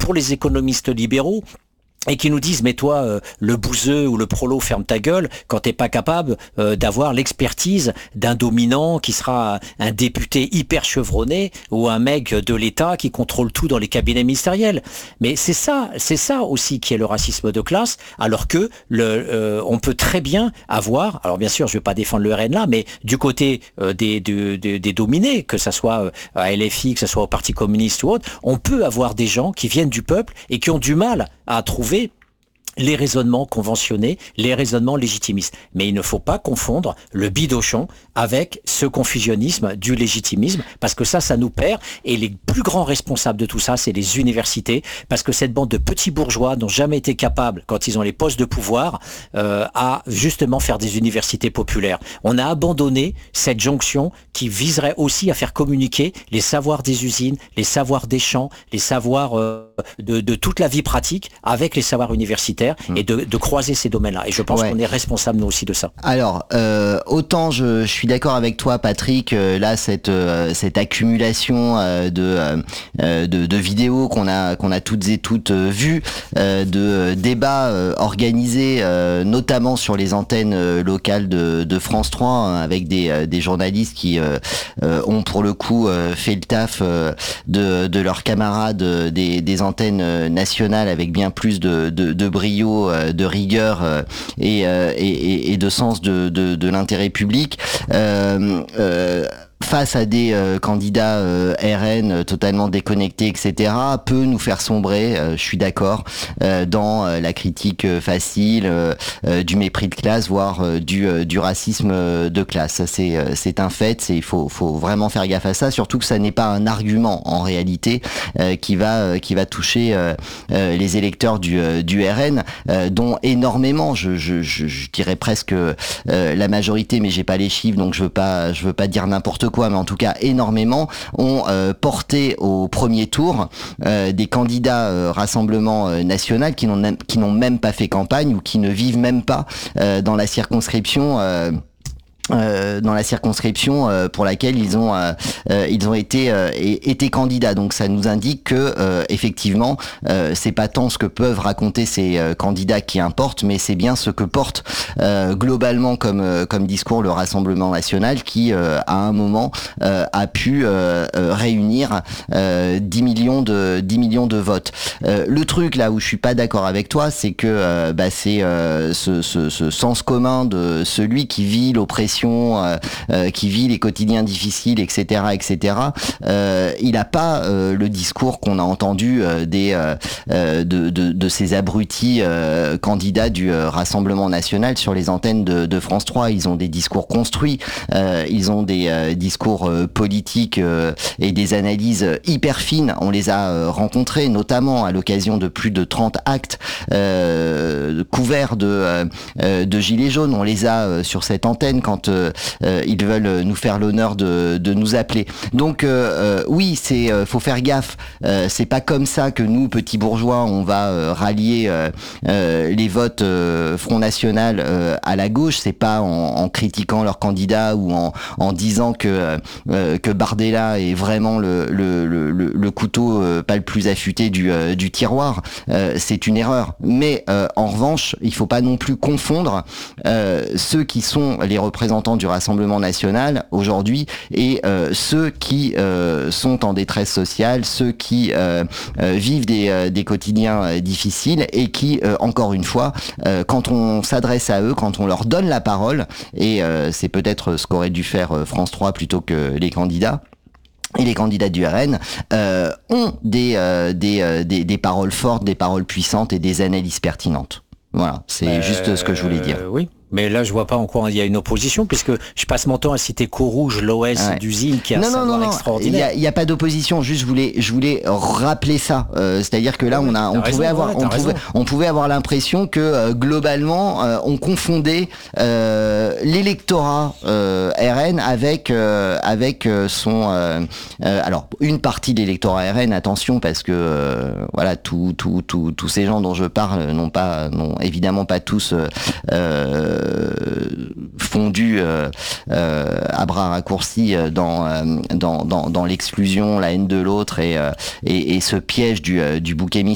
pour les économistes libéraux, et qui nous disent mais toi le bouseux ou le prolo ferme ta gueule quand t'es pas capable d'avoir l'expertise d'un dominant qui sera un député hyper chevronné ou un mec de l'État qui contrôle tout dans les cabinets ministériels. Mais c'est ça aussi qui est le racisme de classe, alors que on peut très bien avoir, alors bien sûr je vais pas défendre le RN là, mais du côté des dominés, que ça soit à LFI, que ça soit au Parti communiste ou autre, on peut avoir des gens qui viennent du peuple et qui ont du mal à trouver les raisonnements conventionnés, les raisonnements légitimistes. Mais il ne faut pas confondre le bidochon avec ce confusionnisme du légitimisme, parce que ça nous perd, et les plus grands responsables de tout ça, c'est les universités, parce que cette bande de petits bourgeois n'ont jamais été capables, quand ils ont les postes de pouvoir, à justement faire des universités populaires. On a abandonné cette jonction qui viserait aussi à faire communiquer les savoirs des usines, les savoirs des champs, les savoirs de toute la vie pratique avec les savoirs universitaires, et de croiser ces domaines-là. Et je pense qu'on est responsable, nous aussi, de ça. Alors, autant je suis d'accord avec toi, Patrick, là, cette accumulation de vidéos qu'on a toutes et toutes vues, de débats organisés, notamment sur les antennes locales de France 3, hein, avec des journalistes qui ont, pour le coup, fait le taf de leurs camarades des antennes nationales, avec bien plus de brio, de rigueur et de sens de l'intérêt public. Face à des candidats RN totalement déconnectés, etc., peut nous faire sombrer, je suis d'accord, dans la critique facile, du mépris de classe, voire du racisme de classe. Ça, c'est un fait. Il faut vraiment faire gaffe à ça, surtout que ça n'est pas un argument en réalité qui va toucher les électeurs du RN, dont énormément, je dirais presque la majorité, mais j'ai pas les chiffres, donc je veux pas dire n'importe quoi, mais en tout cas énormément ont porté au premier tour des candidats Rassemblement National qui n'ont même pas fait campagne, ou qui ne vivent même pas dans la circonscription pour laquelle ils ont été candidats. Donc ça nous indique que effectivement c'est pas tant ce que peuvent raconter ces candidats qui importe, mais c'est bien ce que porte globalement comme discours le Rassemblement National, qui à un moment a pu réunir 10 millions de votes. Le truc là où je suis pas d'accord avec toi, c'est que c'est ce sens commun de celui qui vit l'oppression, qui vit les quotidiens difficiles, etc., etc. Il n'a pas le discours qu'on a entendu de ces abrutis candidats du Rassemblement National sur les antennes de France 3. Ils ont des discours construits, ils ont des discours politiques et des analyses hyper fines. On les a rencontrés, notamment à l'occasion de plus de 30 actes couverts de gilets jaunes. On les a sur cette antenne quand ils veulent nous faire l'honneur de nous appeler. Donc oui, faut faire gaffe. C'est pas comme ça que nous, petits bourgeois, on va rallier les votes Front National à la gauche. C'est pas en critiquant leur candidat ou en disant que Bardella est vraiment le couteau pas le plus affûté du tiroir. C'est une erreur. Mais en revanche, il faut pas non plus confondre ceux qui sont les représentants du Rassemblement National aujourd'hui et ceux qui sont en détresse sociale, ceux qui vivent des quotidiens difficiles, et qui, encore une fois, quand on s'adresse à eux, quand on leur donne la parole, et c'est peut-être ce qu'aurait dû faire France 3 plutôt que les candidats, et les candidats du RN ont des paroles fortes, des paroles puissantes et des analyses pertinentes. Voilà, c'est juste ce que je voulais dire. Oui. Mais là, je vois pas en quoi il y a une opposition, puisque je passe mon temps à citer Corouge, l'OS d'usine, qui a un savoir extraordinaire. Il y a pas d'opposition. Juste, je voulais rappeler ça. C'est-à-dire que là, on pouvait avoir l'impression que globalement, on confondait l'électorat RN avec son. Alors, une partie de l'électorat RN. Attention, parce que voilà, tous ces gens dont je parle n'ont évidemment pas tous fondu à bras raccourcis dans l'exclusion, la haine de l'autre et ce piège du bouc émissaire